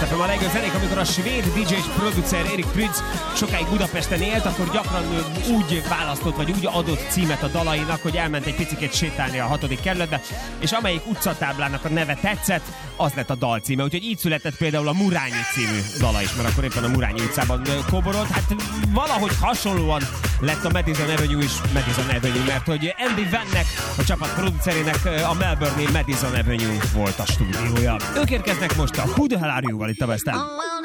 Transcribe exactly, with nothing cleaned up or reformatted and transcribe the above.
Best ef em a legjobb zenék, amikor a svéd dé dzsé és producer Erik Prydz sokáig Budapesten élt, akkor gyakran úgy választott, vagy úgy adott címet a dalainak, hogy elment egy picikét sétálni a hatodik kerületbe, és amelyik utcatáblának a neve tetszett, az lett a dal címe. Úgyhogy így született például a Murányi című dala is, mert akkor éppen a Murányi utcában kóborolt. Hát valahogy hasonlóan lett a Madison Avenue is Madison Avenue, mert hogy Andy Vannek, a csapat producerének a Melbourne-i Madison Avenue volt a stúdiója. Ők érkeznek most a Who the Hell Are You-val itt a Best-en.